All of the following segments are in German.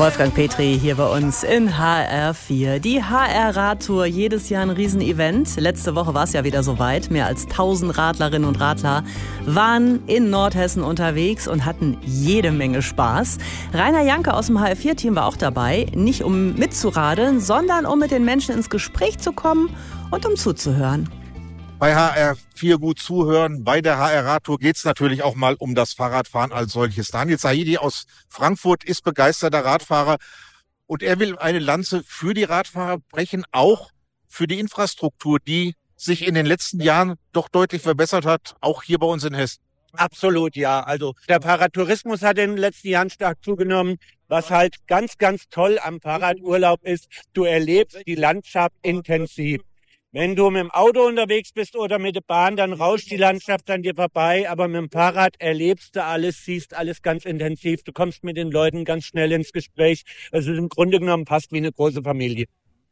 Wolfgang Petri hier bei uns in HR4. Die HR-Radtour, jedes Jahr ein Riesenevent. Letzte Woche war es ja wieder soweit. Mehr als 1000 Radlerinnen und Radler waren in Nordhessen unterwegs und hatten jede Menge Spaß. Rainer Janke aus dem HR4-Team war auch dabei. Nicht um mitzuradeln, sondern um mit den Menschen ins Gespräch zu kommen und um zuzuhören. Bei HR4 gut zuhören. Bei der HR-Radtour geht es natürlich auch mal um das Fahrradfahren als solches. Daniel Zahidi aus Frankfurt ist begeisterter Radfahrer und er will eine Lanze für die Radfahrer brechen, auch für die Infrastruktur, die sich in den letzten Jahren doch deutlich verbessert hat, auch hier bei uns in Hessen. Absolut, ja. Also der Fahrradtourismus hat in den letzten Jahren stark zugenommen. Was halt ganz, ganz toll am Fahrradurlaub ist, du erlebst die Landschaft intensiv. Wenn du mit dem Auto unterwegs bist oder mit der Bahn, dann rauscht die Landschaft an dir vorbei. Aber mit dem Fahrrad erlebst du alles, siehst alles ganz intensiv. Du kommst mit den Leuten ganz schnell ins Gespräch. Es ist im Grunde genommen fast wie eine große Familie.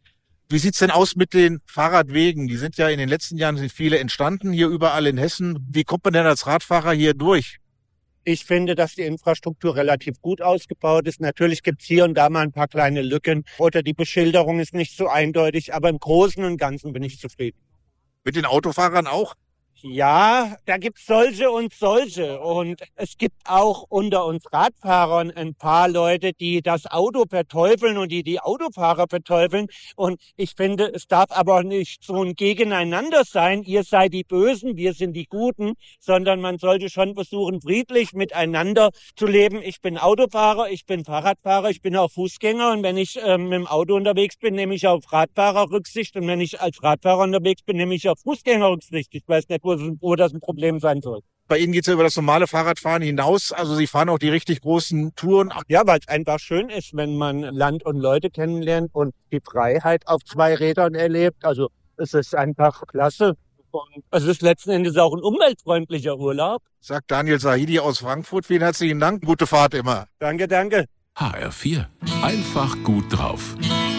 Wie sieht's denn aus mit den Fahrradwegen? Die sind ja in den letzten Jahren sind viele entstanden, hier überall in Hessen. Wie kommt man denn als Radfahrer hier durch? Ich finde, dass die Infrastruktur relativ gut ausgebaut ist. Natürlich gibt's hier und da mal ein paar kleine Lücken oder die Beschilderung ist nicht so eindeutig, aber im Großen und Ganzen bin ich zufrieden. Mit den Autofahrern auch? Ja, da gibt's solche und solche. Und es gibt auch unter uns Radfahrern ein paar Leute, die das Auto verteufeln und die Autofahrer verteufeln. Und ich finde, es darf aber nicht so ein Gegeneinander sein. Ihr seid die Bösen, wir sind die Guten, sondern man sollte schon versuchen, friedlich miteinander zu leben. Ich bin Autofahrer, ich bin Fahrradfahrer, ich bin auch Fußgänger. Und wenn ich mit dem Auto unterwegs bin, nehme ich auf Radfahrer Rücksicht. Und wenn ich als Radfahrer unterwegs bin, nehme ich auf Fußgänger Rücksicht. Ich weiß nicht, wo das ein Problem sein soll. Bei Ihnen geht's ja über das normale Fahrradfahren hinaus. Also Sie fahren auch die richtig großen Touren. Ja, weil es einfach schön ist, wenn man Land und Leute kennenlernt und die Freiheit auf zwei Rädern erlebt. Also es ist einfach klasse. Und es ist letzten Endes auch ein umweltfreundlicher Urlaub. Sagt Daniel Zahidi aus Frankfurt. Vielen herzlichen Dank. Gute Fahrt immer. Danke, danke. HR4. Einfach gut drauf.